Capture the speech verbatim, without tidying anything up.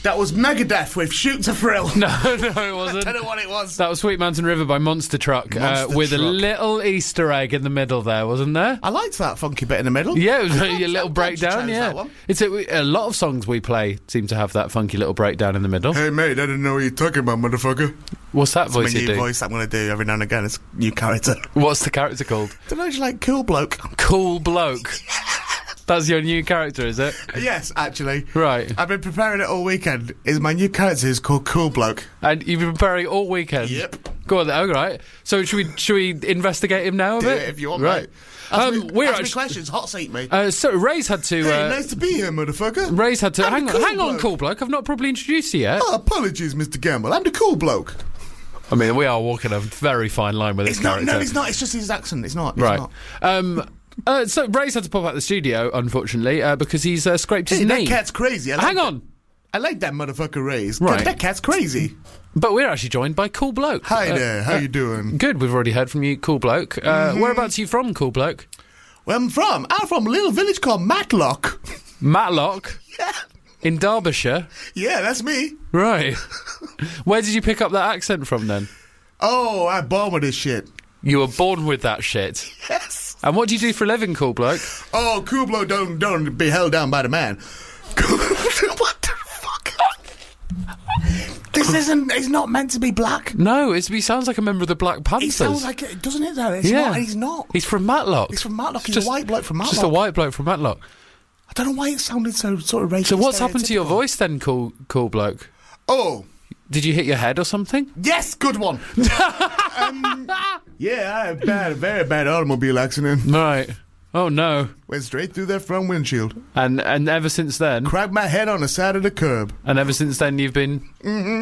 That was Megadeth with Shoot to Thrill. No, no, it wasn't. I don't know what it was. That was Sweet Mountain River by Monster Truck, Monster uh, with Truck. a little Easter egg in the middle there, wasn't there? I liked that funky bit in the middle. Yeah, it was a I'm little glad breakdown, you chose yeah. that one. It's a, a lot of songs we play seem to have that funky little breakdown in the middle. Hey, mate, I didn't know what you're talking about, motherfucker. What's that It's my voice you new do? voice I'm going to do every now and again. It's a new character. What's the character called? Don't know, it's like Cool Bloke. Cool Bloke. That's your new character, is it? Yes, actually. Right. I've been preparing it all weekend. Is my new character is called Cool Bloke. And you've been preparing it all weekend? Yep. Go on then, all right. So should we should we investigate him now a Do bit? it if you want, Right. mate. Ask Um, me, we're ask me actu- questions. Hot seat me. Uh, so Ray's had to... Hey, Uh, nice to be here, motherfucker. Ray's had to... I'm Hang the on, cool hang on, bloke. Cool Bloke. I've not properly introduced you yet. Oh, apologies, Mister Gamble. I'm the Cool Bloke. I mean, we are walking a very fine line with this It's not. character. No, it's not. It's just his accent. It's not. It's Right. Not. Um, uh, so Ray's had to pop out the studio, unfortunately, uh, because he's uh, scraped his Hey, that knee. cat's crazy. I like Hang that- on. I like that motherfucker Ray's. Right. That cat's crazy. But we're actually joined by Cool Bloke. Hi Uh, there. How uh, you doing? Good. We've already heard from you, Cool Bloke. Uh, Mm-hmm. Whereabouts are you from, Cool Bloke? Where I'm from? I'm from a little village called Matlock. Matlock Yeah. in Derbyshire. Yeah, that's me. Right. Where did you pick up that accent from then? Oh, I born with this shit. You were born with that shit. Yes. And what do you do for a living, Cool Bloke? Oh, Cool Bloke don't don't be held down by the man. What the fuck? This isn't. It's not meant to be black. No, it's, he sounds like a member of the Black Panthers. He sounds like it, doesn't it? Though it's Yeah. not. He's not. He's from Matlock. He's from Matlock. He's Just- a white bloke from Matlock. Just a white bloke from Matlock. I don't know why it sounded so sort of racist. So what's happened to your stereotypical. voice then, Cool Cool Bloke? Oh, Did you hit your head or something? yes, good one. um, yeah, I had bad, a very bad automobile accident. Right. Oh no. Went straight through their front windshield. And and ever since then, Cracked my head on the side of the curb. and ever since then, you've been. Mm-hmm.